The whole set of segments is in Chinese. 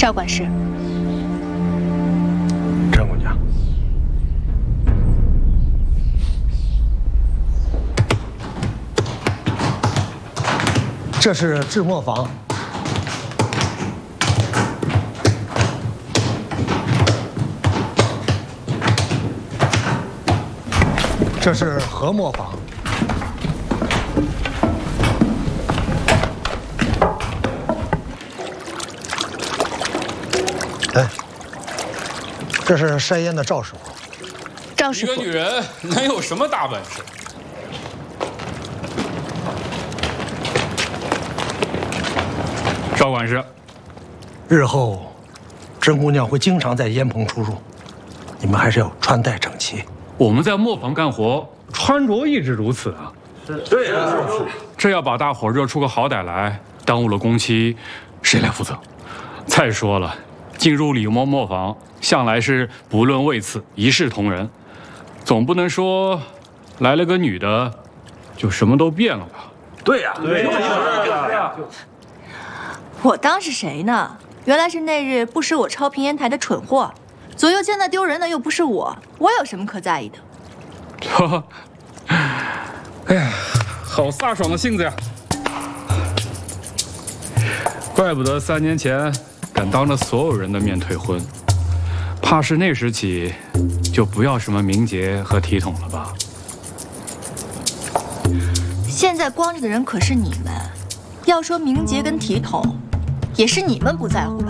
赵管事， 陈姑娘，这是制墨坊。 这是和磨坊，哎，这是筛烟的赵师傅。 赵师傅， 一个女人能有什么大本事？赵管事， 日后，甄姑娘会经常在烟棚出入，你们还是要穿戴整齐。 我们在磨坊干活，穿着一直如此啊。 对啊， 这要把大伙热出个好歹来，耽误了工期，谁来负责？再说了，进入李磨磨坊，向来是不论位次，一视同仁，总不能说来了个女的，就什么都变了吧？ 对呀，对呀。我当是谁呢？原来是那日不识我超平烟台的蠢货。 左右见那丢人的又不是我，我有什么可在意的？ 哈哈，哎呀，好飒爽的性子呀！怪不得3年前敢当着所有人的面退婚，怕是那时起就不要什么名节和体统了吧？ 现在光着的人可是你们，要说名节跟体统，也是你们不在乎吧？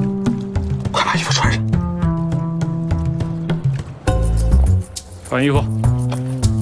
快把衣服穿上。 换衣服。